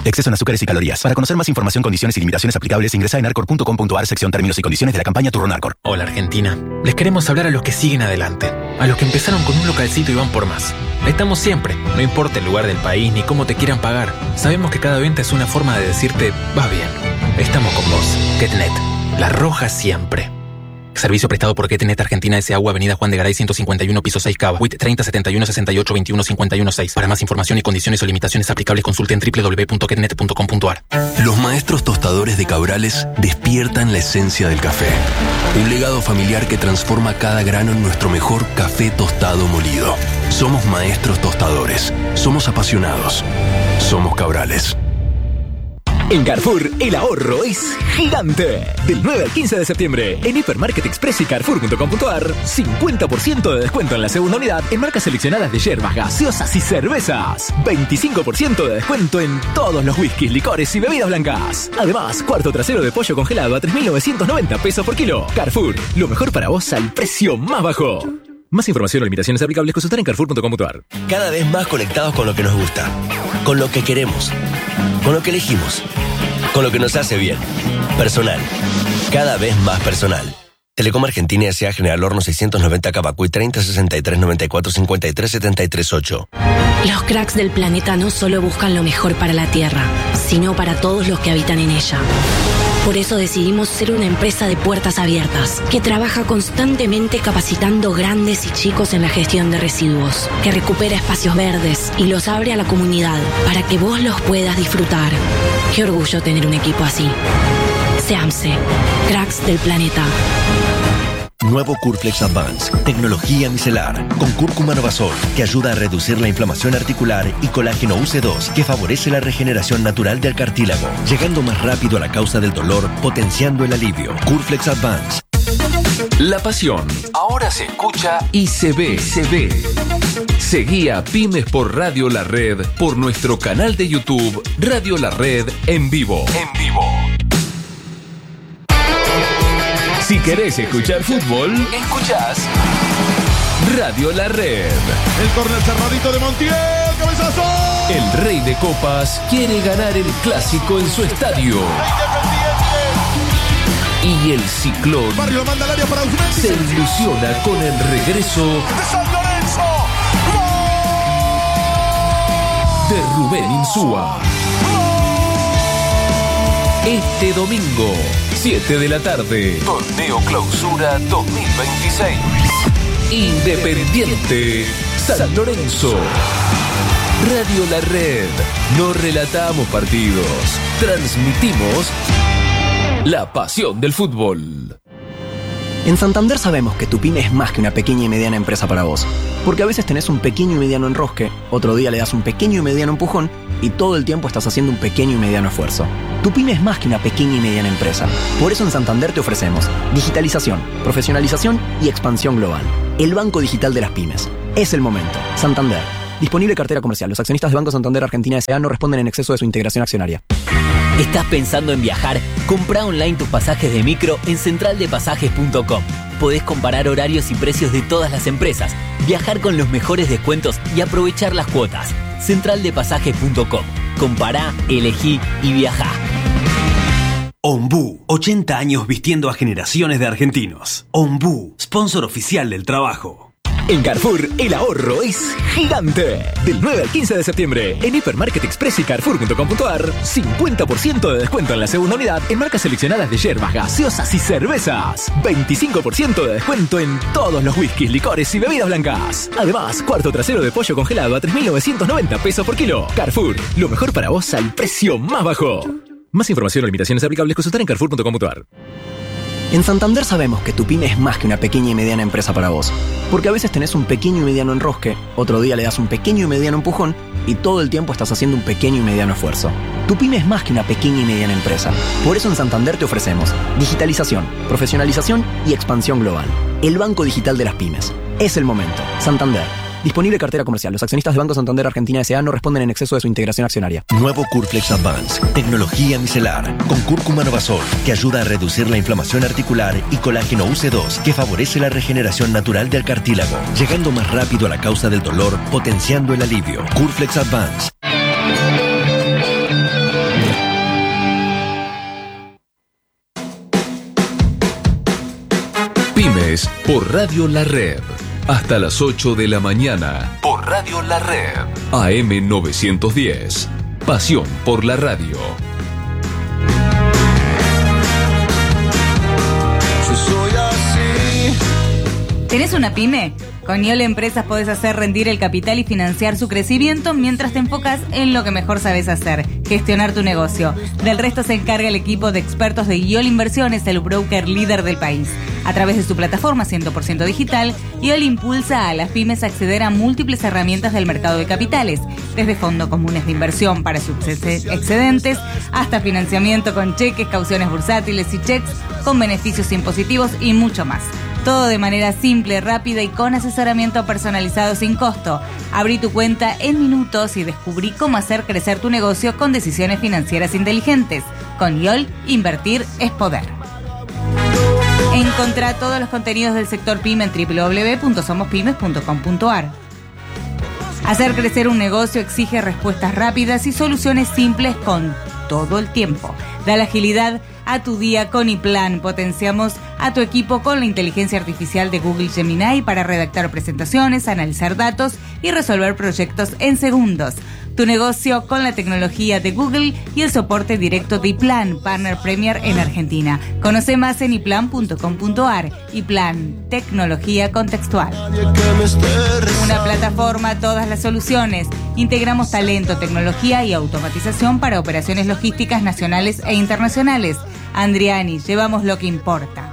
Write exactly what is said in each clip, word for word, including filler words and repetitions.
Exceso en azúcares y calorías. Para conocer más información, condiciones y limitaciones aplicables, ingresa en arcor punto com punto a r, sección términos y condiciones de la campaña Turrón Arcor. Hola Argentina. Les queremos hablar a los que siguen adelante. A los que empezaron con un localcito y van por más. Estamos siempre. No importa el lugar del país ni cómo te quieran pagar. Sabemos que cada venta es una forma de decirte, vas bien. Estamos con vos. Getnet. La roja siempre. Servicio prestado por Getnet Argentina S A U, Avenida Juan de Garay ciento cincuenta y uno, piso seis, Cava. W I T treinta setenta y uno sesenta y ocho veintiuno cincuenta y uno seis. Para más información y condiciones o limitaciones aplicables, consulte en doble u doble u doble u punto getnet punto com punto a r. Los maestros tostadores de Cabrales despiertan la esencia del café. Un legado familiar que transforma cada grano en nuestro mejor café tostado molido. Somos maestros tostadores. Somos apasionados. Somos Cabrales. En Carrefour, el ahorro es gigante. Del nueve al quince de septiembre, en Hipermarket Express y carrefour punto com punto a r, cincuenta por ciento de descuento en la segunda unidad en marcas seleccionadas de yerbas, gaseosas y cervezas. veinticinco por ciento de descuento en todos los whiskies, licores y bebidas blancas. Además, cuarto trasero de pollo congelado a tres mil novecientos noventa pesos por kilo. Carrefour, lo mejor para vos al precio más bajo. Más información o limitaciones aplicables, consultar en carrefour punto com punto a r. Cada vez más conectados con lo que nos gusta, con lo que queremos, con lo que elegimos, con lo que nos hace bien. Personal. Cada vez más personal. Telecom Argentina S A General Horno seiscientos noventa Cavacuy treinta sesenta y tres noventa y cuatro cincuenta y tres setenta y tres ocho. Los cracks del planeta no solo buscan lo mejor para la Tierra, sino para todos los que habitan en ella. Por eso decidimos ser una empresa de puertas abiertas, que trabaja constantemente capacitando grandes y chicos en la gestión de residuos, que recupera espacios verdes y los abre a la comunidad para que vos los puedas disfrutar. Qué orgullo tener un equipo así. SEAMSE, cracks del planeta. Nuevo Curflex Advance, tecnología micelar, con cúrcuma novasol, que ayuda a reducir la inflamación articular, y colágeno U C dos, que favorece la regeneración natural del cartílago, llegando más rápido a la causa del dolor, potenciando el alivio. Curflex Advance. La pasión ahora se escucha y se ve, se ve. Seguí a Pymes por Radio La Red por nuestro canal de YouTube Radio La Red en vivo. En vivo. Si querés escuchar fútbol, escuchás Radio La Red. El córner cerradito de Montiel, cabezazo. El Rey de Copas quiere ganar el clásico en su estadio. Y el Ciclón Barrio manda al área para Usmendi, se ilusiona con el regreso de San Lorenzo. De Rubén Insúa. Este domingo, siete de la tarde, Torneo Clausura dos mil veintiséis. Independiente San Lorenzo. Radio La Red. No relatamos partidos, transmitimos la pasión del fútbol. En Santander sabemos que tu pyme es más que una pequeña y mediana empresa para vos. Porque a veces tenés un pequeño y mediano enrosque, otro día le das un pequeño y mediano empujón, y todo el tiempo estás haciendo un pequeño y mediano esfuerzo. Tu pyme es más que una pequeña y mediana empresa. Por eso en Santander te ofrecemos digitalización, profesionalización y expansión global. El banco digital de las pymes. Es el momento. Santander. Disponible cartera comercial. Los accionistas de Banco Santander Argentina S A no responden en exceso de su integración accionaria. ¿Estás pensando en viajar? Comprá online tus pasajes de micro en central de pasajes punto com. Podés comparar horarios y precios de todas las empresas, viajar con los mejores descuentos y aprovechar las cuotas. central de pasajes punto com. Compará, elegí y viajá. Ombú, ochenta años vistiendo a generaciones de argentinos. Ombú, sponsor oficial del trabajo. En Carrefour, el ahorro es gigante. Del nueve al quince de septiembre, en Hipermarket Express y carrefour punto com punto a r, cincuenta por ciento de descuento en la segunda unidad en marcas seleccionadas de yerbas, gaseosas y cervezas. veinticinco por ciento de descuento en todos los whiskies, licores y bebidas blancas. Además, cuarto trasero de pollo congelado a tres mil novecientos noventa pesos por kilo. Carrefour, lo mejor para vos al precio más bajo. Más información o limitaciones aplicables, consultar en carrefour punto com punto a r. En Santander sabemos que tu pyme es más que una pequeña y mediana empresa para vos. Porque a veces tenés un pequeño y mediano enrosque, otro día le das un pequeño y mediano empujón, y todo el tiempo estás haciendo un pequeño y mediano esfuerzo. Tu pyme es más que una pequeña y mediana empresa. Por eso en Santander te ofrecemos digitalización, profesionalización y expansión global. El banco digital de las pymes. Es el momento. Santander. Disponible cartera comercial. Los accionistas de Banco Santander Argentina S A no responden en exceso de su integración accionaria. Nuevo Curflex Advance, tecnología micelar, con cúrcuma novasol, que ayuda a reducir la inflamación articular, y colágeno U C dos, que favorece la regeneración natural del cartílago, llegando más rápido a la causa del dolor, potenciando el alivio. Curflex Advance. jueves por Radio La Red. Hasta las ocho de la mañana por Radio La Red. A M novecientos diez. Pasión por la radio. Yo soy así. ¿Tenés una pyme? Con I O L Empresas podés hacer rendir el capital y financiar su crecimiento mientras te enfocas en lo que mejor sabes hacer, gestionar tu negocio. Del resto se encarga el equipo de expertos de I O L Inversiones, el broker líder del país. A través de su plataforma cien por ciento digital, I O L impulsa a las pymes a acceder a múltiples herramientas del mercado de capitales, desde fondos comunes de inversión para sus excedentes, hasta financiamiento con cheques, cauciones bursátiles y cheques con beneficios impositivos y mucho más. Todo de manera simple, rápida y con asesoramiento personalizado sin costo. Abrí tu cuenta en minutos y descubrí cómo hacer crecer tu negocio con decisiones financieras inteligentes. Con I O L, invertir es poder. Encontrá todos los contenidos del sector PYME en doble u doble u doble u punto somos pymes punto com punto a r. Hacer crecer un negocio exige respuestas rápidas y soluciones simples con todo el tiempo. Da la agilidad a tu día con iPlan. Potenciamos a tu equipo con la inteligencia artificial de Google Gemini para redactar presentaciones, analizar datos y resolver proyectos en segundos. Tu negocio con la tecnología de Google y el soporte directo de iPlan, Partner Premier en Argentina. Conoce más en iplan punto com punto a r. iPlan, tecnología contextual. Una plataforma, todas las soluciones. Integramos talento, tecnología y automatización para operaciones logísticas nacionales e internacionales. Andriani, llevamos lo que importa.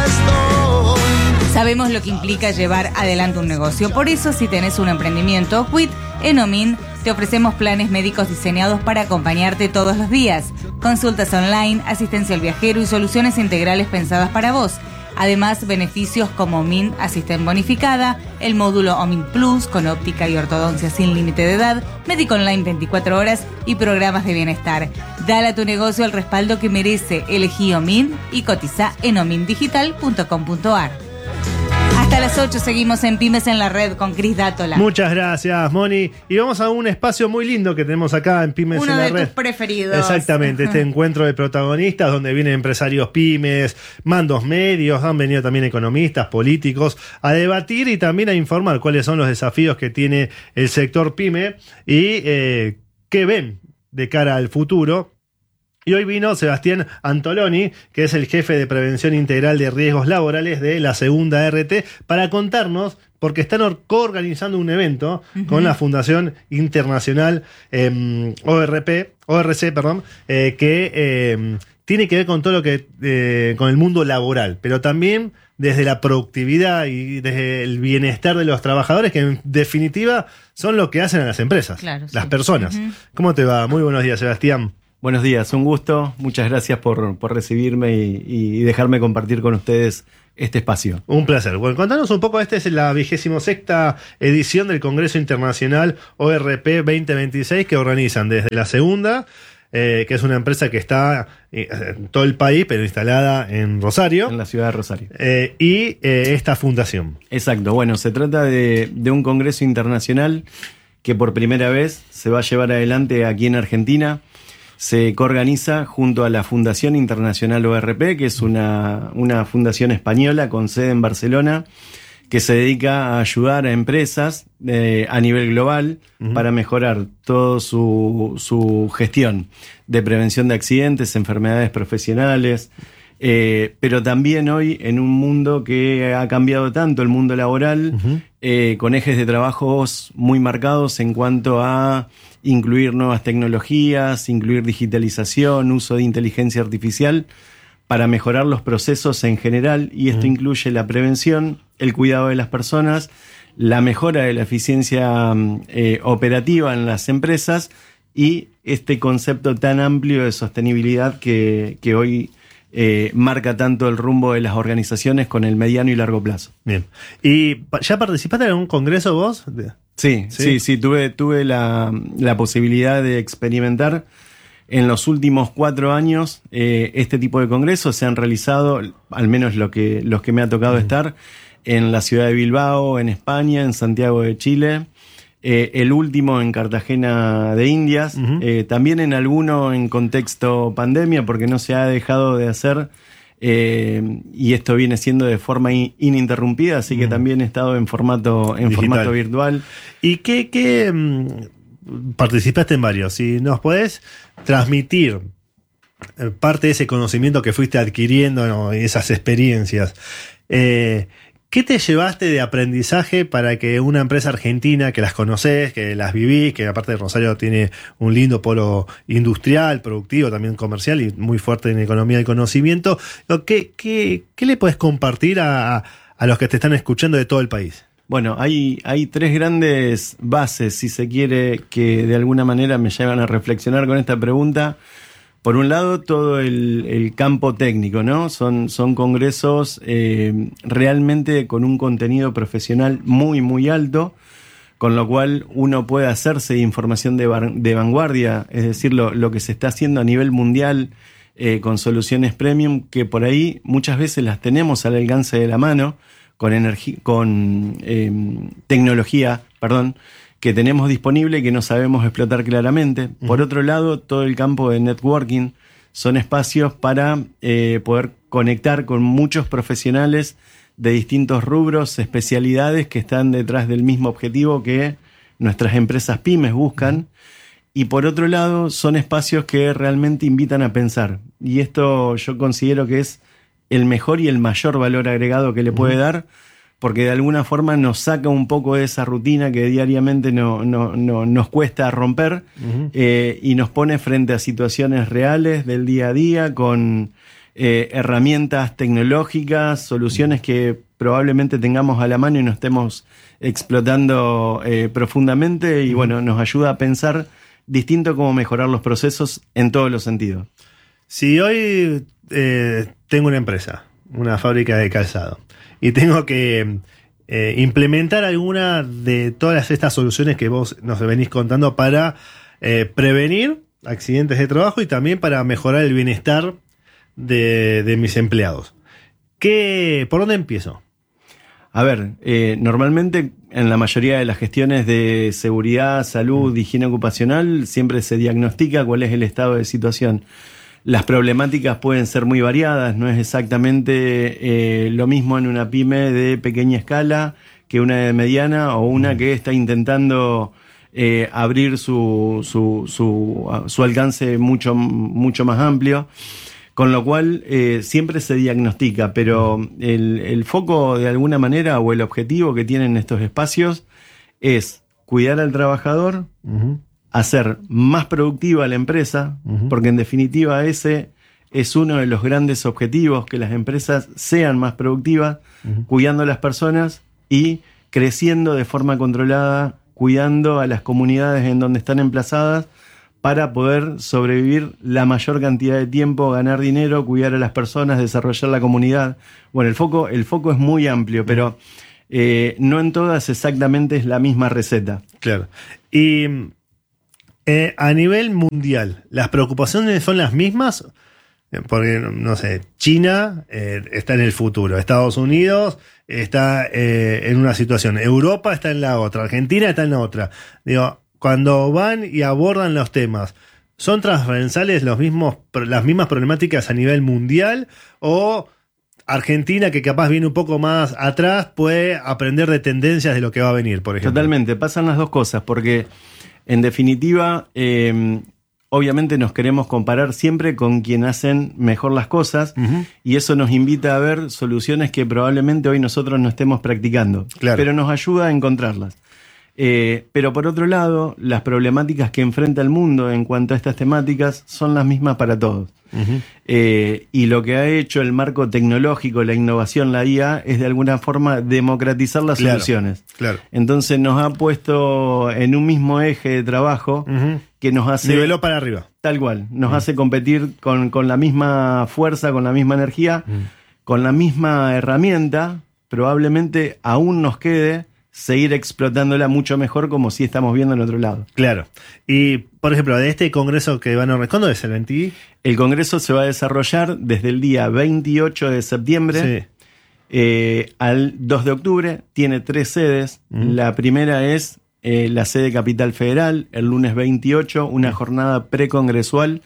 Sabemos lo que implica llevar adelante un negocio. Por eso, si tenés un emprendimiento, Quit, en Omin te ofrecemos planes médicos diseñados para acompañarte todos los días. Consultas online, asistencia al viajero y soluciones integrales pensadas para vos. Además, beneficios como Omin Asisten Bonificada, el módulo Omin Plus con óptica y ortodoncia sin límite de edad, médico online veinticuatro horas y programas de bienestar. Dale a tu negocio el respaldo que merece. Elegí Omin y cotiza en omin digital punto com punto a r. Hasta las ocho seguimos en Pymes en la Red con Cris Dátola. Muchas gracias, Moni. Y vamos a un espacio muy lindo que tenemos acá en Pymes Uno en la de Red. tus preferidos. Exactamente, este encuentro de protagonistas donde vienen empresarios pymes, mandos medios, han venido también economistas, políticos, a debatir y también a informar cuáles son los desafíos que tiene el sector pyme y eh, qué ven de cara al futuro. Y hoy vino Sebastián Antoloni, que es el jefe de Prevención Integral de Riesgos Laborales de la Segunda R T, para contarnos, porque están coorganizando un evento uh-huh. con la Fundación Internacional eh, O R P, O R C, perdón, eh, que eh, tiene que ver con todo lo que, eh, con el mundo laboral, pero también desde la productividad y desde el bienestar de los trabajadores, que en definitiva son lo que hacen a las empresas, claro, las sí. personas. Uh-huh. ¿Cómo te va? Muy buenos días, Sebastián. Buenos días, un gusto. Muchas gracias por, por recibirme y, y dejarme compartir con ustedes este espacio. Un placer. Bueno, contanos un poco, esta es la vigésima sexta edición del Congreso Internacional O R P veinte veintiséis que organizan desde la Segunda, eh, que es una empresa que está en todo el país, pero instalada en Rosario. En la ciudad de Rosario. Eh, y eh, esta fundación. Exacto. Bueno, se trata de, de un Congreso Internacional que por primera vez se va a llevar adelante aquí en Argentina. Se coorganiza junto a la Fundación Internacional O R P, que es una, una fundación española con sede en Barcelona, que se dedica a ayudar a empresas eh, a nivel global uh-huh. para mejorar toda su, su gestión de prevención de accidentes, enfermedades profesionales, eh, pero también hoy en un mundo que ha cambiado tanto, el mundo laboral, uh-huh. eh, con ejes de trabajos muy marcados en cuanto a incluir nuevas tecnologías, incluir digitalización, uso de inteligencia artificial para mejorar los procesos en general, y esto uh-huh. incluye la prevención, el cuidado de las personas, la mejora de la eficiencia eh, operativa en las empresas y este concepto tan amplio de sostenibilidad que, que hoy eh, marca tanto el rumbo de las organizaciones con el mediano y largo plazo. Bien. ¿Y ya participaste en algún congreso vos? Sí, sí, sí, sí, tuve, tuve la, la posibilidad de experimentar en los últimos cuatro años eh, este tipo de congresos. Se han realizado, al menos lo que, los que me ha tocado uh-huh. estar, en la ciudad de Bilbao, en España, en Santiago de Chile, eh, el último en Cartagena de Indias, uh-huh. eh, también en alguno en contexto pandemia, porque no se ha dejado de hacer Eh, y esto viene siendo de forma in- ininterrumpida, así que mm. también he estado en formato, en formato virtual. ¿Y qué, qué mmm, participaste en varios? Si nos podés transmitir parte de ese conocimiento que fuiste adquiriendo, ¿no? Esas experiencias, eh, ¿qué te llevaste de aprendizaje para que una empresa argentina que las conocés, que las vivís, que aparte de Rosario tiene un lindo polo industrial, productivo, también comercial y muy fuerte en economía del conocimiento, ¿qué, qué, qué le puedes compartir a, a los que te están escuchando de todo el país? Bueno, hay, hay tres grandes bases, si se quiere, que de alguna manera me llevan a reflexionar con esta pregunta. Por un lado, todo el, el campo técnico, ¿no? Son, son congresos eh, realmente con un contenido profesional muy, muy alto, con lo cual uno puede hacerse de información de, bar, de vanguardia, es decir, lo, lo que se está haciendo a nivel mundial eh, con soluciones premium, que por ahí muchas veces las tenemos al alcance de la mano, con, energi- con eh, tecnología, perdón, que tenemos disponible y que no sabemos explotar claramente. Uh-huh. Por otro lado, todo el campo de networking son espacios para eh, poder conectar con muchos profesionales de distintos rubros, especialidades que están detrás del mismo objetivo que nuestras empresas pymes buscan. Uh-huh. Y por otro lado, son espacios que realmente invitan a pensar. Y esto yo considero que es el mejor y el mayor valor agregado que le puede uh-huh. dar, porque de alguna forma nos saca un poco de esa rutina que diariamente no, no, no, nos cuesta romper uh-huh. eh, y nos pone frente a situaciones reales del día a día con eh, herramientas tecnológicas, soluciones que probablemente tengamos a la mano y no estemos explotando eh, profundamente y uh-huh. bueno, nos ayuda a pensar distinto cómo mejorar los procesos en todos los sentidos. Si hoy eh, tengo una empresa, una fábrica de calzado, y tengo que eh, implementar alguna de todas estas soluciones que vos nos venís contando para eh, prevenir accidentes de trabajo y también para mejorar el bienestar de, de mis empleados. ¿Qué, ¿Por dónde empiezo? A ver, eh, normalmente en la mayoría de las gestiones de seguridad, salud, mm. higiene ocupacional, siempre se diagnostica cuál es el estado de situación. Las problemáticas pueden ser muy variadas, no es exactamente eh, lo mismo en una pyme de pequeña escala que una de mediana o una que está intentando eh, abrir su, su, su, su alcance mucho, mucho más amplio, con lo cual eh, siempre se diagnostica, pero el, el foco de alguna manera o el objetivo que tienen estos espacios es cuidar al trabajador, uh-huh. hacer más productiva la empresa, uh-huh. porque en definitiva ese es uno de los grandes objetivos, que las empresas sean más productivas, uh-huh. cuidando a las personas y creciendo de forma controlada, cuidando a las comunidades en donde están emplazadas para poder sobrevivir la mayor cantidad de tiempo, ganar dinero, cuidar a las personas, desarrollar la comunidad. Bueno, el foco, el foco es muy amplio, pero eh, no en todas exactamente es la misma receta. Claro. Y Eh, a nivel mundial, ¿las preocupaciones son las mismas? Porque, no sé, China eh, está en el futuro, Estados Unidos está eh, en una situación, Europa está en la otra, Argentina está en la otra. Digo, cuando van y abordan los temas, ¿son transversales los mismos, las mismas problemáticas a nivel mundial? ¿O Argentina, que capaz viene un poco más atrás, puede aprender de tendencias de lo que va a venir, por ejemplo? Totalmente, pasan las dos cosas, porque en definitiva, eh, obviamente nos queremos comparar siempre con quien hacen mejor las cosas, uh-huh. y eso nos invita a ver soluciones que probablemente hoy nosotros no estemos practicando, claro. pero nos ayuda a encontrarlas. Eh, pero por otro lado, las problemáticas que enfrenta el mundo en cuanto a estas temáticas son las mismas para todos. Uh-huh. Eh, y lo que ha hecho el marco tecnológico, la innovación, la I A, es de alguna forma democratizar las claro, soluciones. Claro. Entonces nos ha puesto en un mismo eje de trabajo uh-huh. que nos hace... Niveló para arriba. Tal cual. Nos uh-huh. hace competir con, con la misma fuerza, con la misma energía, uh-huh. con la misma herramienta. Probablemente aún nos quede seguir explotándola mucho mejor, como si estamos viendo en otro lado. Claro. Y, por ejemplo, de este congreso que van a... ¿Cuándo es el veinte? El congreso se va a desarrollar desde el día veintiocho de septiembre sí. eh, al dos de octubre. Tiene tres sedes. Mm. La primera es eh, la sede Capital Federal, el lunes veintiocho, una jornada precongresual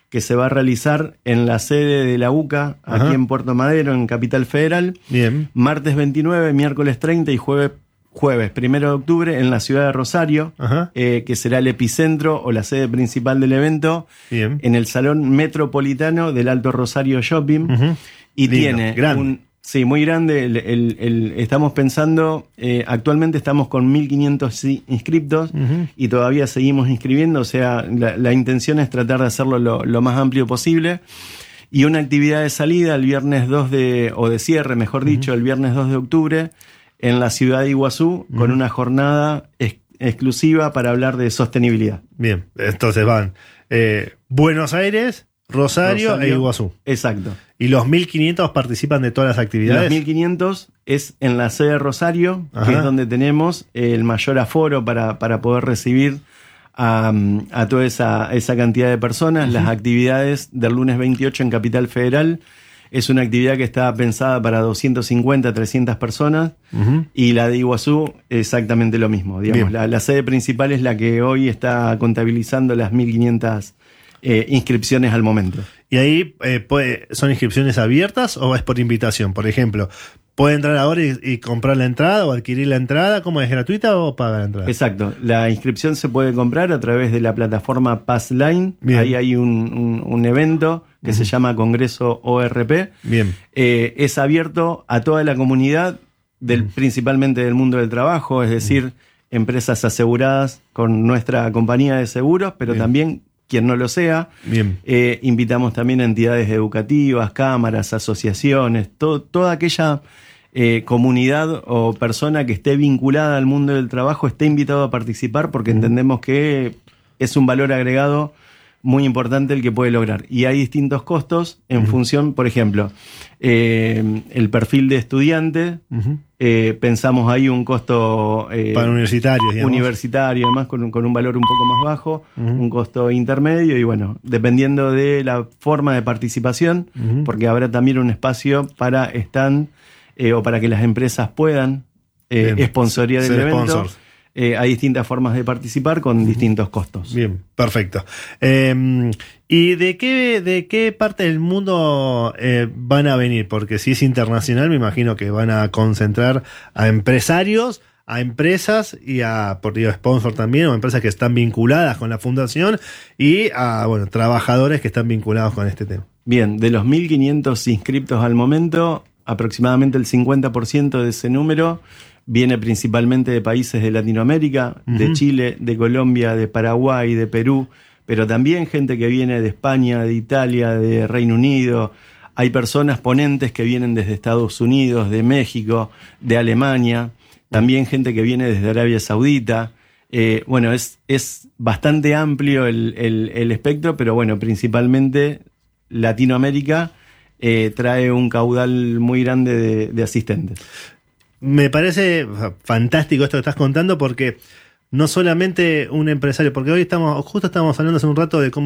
que se va a realizar en la sede de la U C A, Ajá. aquí en Puerto Madero, en Capital Federal. Bien. Martes veintinueve, miércoles treinta y jueves, jueves primero de octubre en la ciudad de Rosario, eh, que será el epicentro o la sede principal del evento, Bien. en el Salón Metropolitano del Alto Rosario Shopping. Ujú. Y Lindo, tiene grande. un... Sí, muy grande. El, el- el- estamos pensando, eh, actualmente estamos con mil quinientos inscriptos Ujú. y todavía seguimos inscribiendo, o sea, la, la intención es tratar de hacerlo lo, lo más amplio posible. Y una actividad de salida el viernes dos de, o de cierre, mejor dicho, el viernes dos de octubre, en la ciudad de Iguazú, con una jornada ex- exclusiva para hablar de sostenibilidad. Bien, entonces van eh, Buenos Aires, Rosario, Rosario. e Iguazú. Exacto. Y los mil quinientos participan de todas las actividades. Los mil quinientos es en la sede de Rosario, Ajá. que es donde tenemos el mayor aforo para, para poder recibir a, a toda esa, esa cantidad de personas. Ujú. Las actividades del lunes veintiocho en Capital Federal es una actividad que está pensada para doscientas cincuenta, trescientas personas. Ujú. Y la de Iguazú, exactamente lo mismo. Digamos, Bien. la, la sede principal es la que hoy está contabilizando las mil quinientas eh, inscripciones al momento. Y ahí eh, puede- son inscripciones abiertas o es por invitación. Por ejemplo, ¿puede entrar ahora y, y comprar la entrada o adquirir la entrada? ¿Cómo es? ¿Gratuita o paga la entrada? Exacto. La inscripción se puede comprar a través de la plataforma Passline. Bien. Ahí hay un, un- un evento que Ujú. se llama Congreso O R P. Bien. Eh, es abierto a toda la comunidad, del, principalmente del mundo del trabajo, es decir, empresas aseguradas con nuestra compañía de seguros, pero Bien. también quien no lo sea. Bien. Eh, invitamos también a entidades educativas, cámaras, asociaciones, to- toda aquella eh, comunidad o persona que esté vinculada al mundo del trabajo esté invitado a participar porque entendemos que es un valor agregado muy importante el que puede lograr. Y hay distintos costos en función, por ejemplo, eh, el perfil de estudiante. Ujú. Eh, pensamos ahí un costo eh, Para universitarios, digamos. universitario, además con, un- con un valor un poco más bajo, Ujú. un costo intermedio y bueno, dependiendo de la forma de participación, Ujú. porque habrá también un espacio para stand eh, o para que las empresas puedan eh, Bien. sponsorear el Ser evento. sponsors. Eh, hay distintas formas de participar con distintos costos. Bien, perfecto. Eh, ¿Y de qué, de qué parte del mundo eh, van a venir? Porque si es internacional, me imagino que van a concentrar a empresarios, a empresas y a, por digo, sponsor también, o empresas que están vinculadas con la fundación y a, bueno, trabajadores que están vinculados con este tema. Bien, de los mil quinientos inscriptos al momento, aproximadamente el cincuenta por ciento de ese número viene principalmente de países de Latinoamérica, de Ujú. Chile, de Colombia, de Paraguay, de Perú, pero también gente que viene de España, de Italia, de Reino Unido. Hay personas ponentes que vienen desde Estados Unidos, de México, de Alemania, también gente que viene desde Arabia Saudita. Eh, bueno, es, es bastante amplio el, el- el espectro, pero bueno, principalmente Latinoamérica eh, trae un caudal muy grande de, de asistentes. Me parece fantástico esto que estás contando porque no solamente un empresario, porque hoy estamos, justo estábamos hablando hace un rato de cómo